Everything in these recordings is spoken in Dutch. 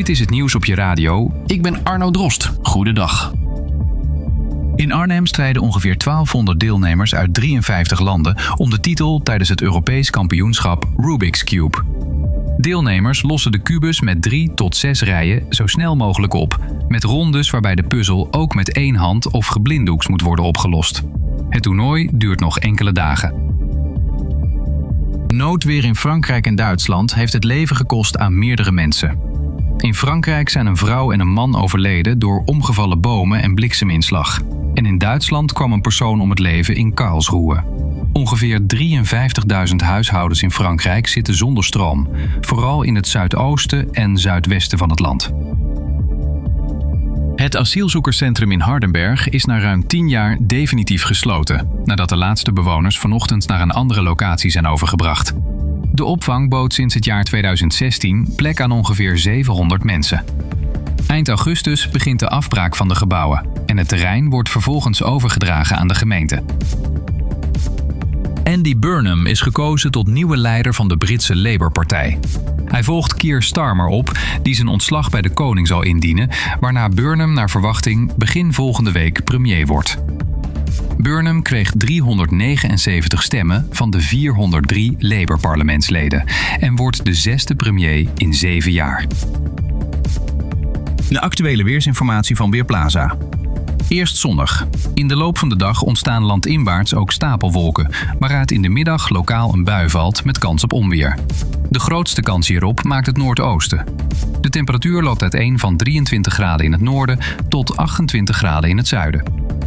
Dit is het nieuws op je radio. Ik ben Arno Drost. Goedendag. In Arnhem strijden ongeveer 1200 deelnemers uit 53 landen om de titel tijdens het Europees kampioenschap Rubik's Cube. Deelnemers lossen de kubus met 3 tot 6 rijen zo snel mogelijk op, met rondes waarbij de puzzel ook met 1 hand of geblinddoekt moet worden opgelost. Het toernooi duurt nog enkele dagen. Noodweer in Frankrijk en Duitsland heeft het leven gekost aan meerdere mensen. In Frankrijk zijn een vrouw en een man overleden door omgevallen bomen en blikseminslag. En in Duitsland kwam een persoon om het leven in Karlsruhe. Ongeveer 53.000 huishoudens in Frankrijk zitten zonder stroom, vooral in het zuidoosten en zuidwesten van het land. Het asielzoekerscentrum in Hardenberg is na ruim 10 jaar definitief gesloten, nadat de laatste bewoners vanochtend naar een andere locatie zijn overgebracht. De opvang bood sinds het jaar 2016 plek aan ongeveer 700 mensen. Eind augustus begint de afbraak van de gebouwen en het terrein wordt vervolgens overgedragen aan de gemeente. Andy Burnham is gekozen tot nieuwe leider van de Britse Labour-partij. Hij volgt Keir Starmer op, die zijn ontslag bij de koning zal indienen, waarna Burnham naar verwachting begin volgende week premier wordt. Burnham kreeg 379 stemmen van de 403 Labour-parlementsleden en wordt de 6e premier in 7 jaar. De actuele weersinformatie van Weerplaza. Eerst zonnig. In de loop van de dag ontstaan landinwaarts ook stapelwolken, waaruit in de middag lokaal een bui valt met kans op onweer. De grootste kans hierop maakt het noordoosten. De temperatuur loopt uiteen van 23 graden in het noorden tot 28 graden in het zuiden.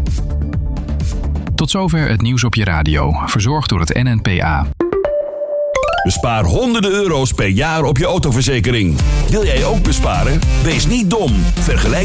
Tot zover het nieuws op je radio, verzorgd door het NNPA. Bespaar honderden euro's per jaar op je autoverzekering. Wil jij ook besparen? Wees niet dom. Vergelijk